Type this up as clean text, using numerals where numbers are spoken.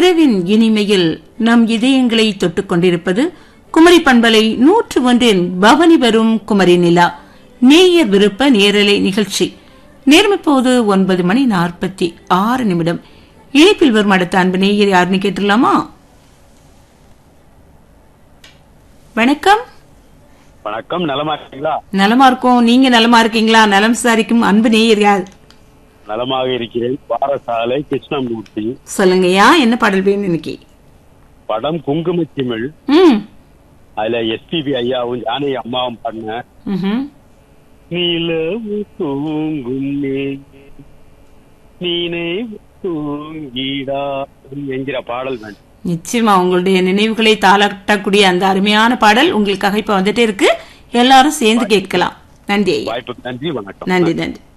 இரவின் இனிமையில் நம் இதயங்களை தொட்டுக் கொண்டிருப்பது குமரி பண்பலை 101 பவனி வரும் குமரி நிலா நேயர் விருப்ப நேரலை நிகழ்ச்சி. நேரம் இப்போது 9:46. இணைப்பில் வரும் அடுத்த அன்பு நேயர் யாருன்னு கேட்டுடலாமா? வணக்கம். வணக்கம். நலமா இருக்கீங்களா? நலமா இருக்கோம். நீங்க நலமா இருக்கீங்களா? நலம் விசாரிக்கும் அன்பு நேயர் யார்? நலமாக இருக்கிறேன். பாரசாலை கிருஷ்ணமூர்த்தி. சொல்லுங்கய்யா, என்ன பாடல் வேணும் இன்னைக்கு? படம் குங்குமச்சிமிழ். அதுல எஸ்பிபி ஐயாவும் ஜானகி அம்மாவும் பண்ண நிலவு தூங்கும் நீனே தூங்கிடா என்கிற பாடல் வேணும். நிச்சயமா உங்களுடைய நினைவுகளை தாளாட்டக்கூடிய அந்த அருமையான பாடல் உங்களுக்காக இப்ப வந்துட்டே இருக்கு. எல்லாரும் சேர்ந்து கேட்கலாம். நன்றி. வாய்ப்புக்கு நன்றி. வணக்கம். நன்றி.